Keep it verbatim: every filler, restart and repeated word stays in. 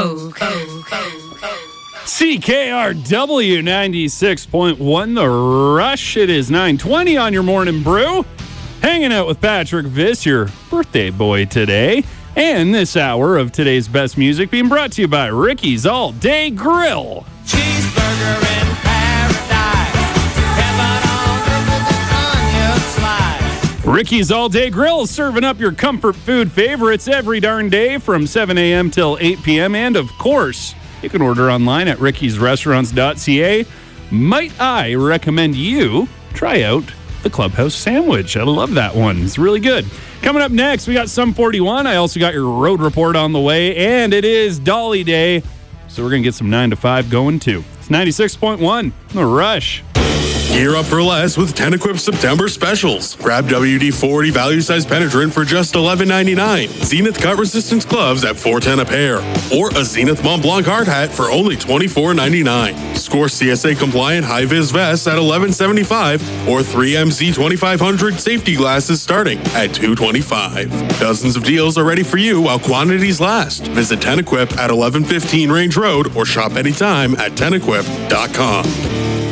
ho, ho, ho, ho. C K R W ninety-six point one, The Rush. It is nine twenty on your morning brew. Hanging out with Patrick Viss, your birthday boy today. And this hour of today's best music being brought to you by Ricky's All Day Grill. Cheeseburger in paradise. Heaven on earth with an onion slice. Ricky's All Day Grill is serving up your comfort food favorites every darn day from seven a.m. till eight p.m. And of course, you can order online at rickys restaurants dot c a. Might I recommend you try out the Clubhouse Sandwich? I love that one. It's really good. Coming up next, we got Sum forty-one. I also got your road report on the way, and it is Dolly Day, so we're going to get some nine to five going too. It's ninety-six point one, The Rush. Gear up for less with ten Equip September specials. Grab W D forty value size penetrant for just eleven ninety-nine. Zenith cut resistance gloves at four ten a pair. Or a Zenith Mont Blanc hard hat for only twenty-four ninety-nine. Score C S A compliant high vis vests at eleven seventy-five. Or three M Z twenty-five hundred safety glasses starting at two twenty-five. Dozens of deals are ready for you while quantities last. Visit ten Equip at eleven fifteen Range Road or shop anytime at ten equip dot com.